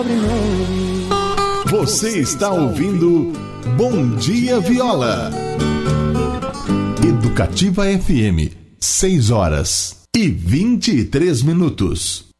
Você está ouvindo Bom Dia Viola. Educativa FM, 6 horas e 23 minutos.